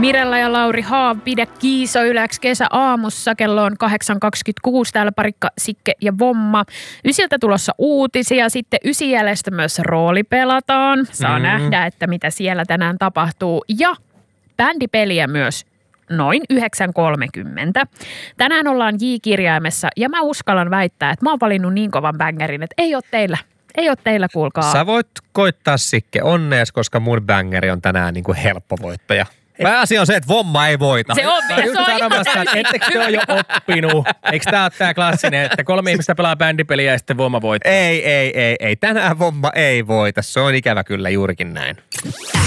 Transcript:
Mirella ja Lauri Haav pidä kiiso Ylex kesäaamussa. Kello on 8.26. Täällä Parikka, Sikke ja Vomma. Ysiltä tulossa uutisia. Sitten ysin jäljestä myös rooli pelataan. Saa nähdä, että mitä siellä tänään tapahtuu. Ja bändipeliä myös noin 9.30. Tänään ollaan J-kirjaimessa ja mä uskallan väittää, että mä oon valinnut niin kovan bängerin, että ei ole teillä kuulkaa. Sä voit koittaa, Sikke, onnees, koska mun bängeri on tänään niin kuin helppo voittaja. Pääasia on se, että Vomma ei voita. Se on sanomassa, että ettekö te ole jo oppinut? Eikö tää ole tää klassinen, että 3 ihmistä pelaa bändipeliä ja sitten Vomma voittaa? Ei. Tänään Vomma ei voita. Se on ikävä kyllä juurikin näin.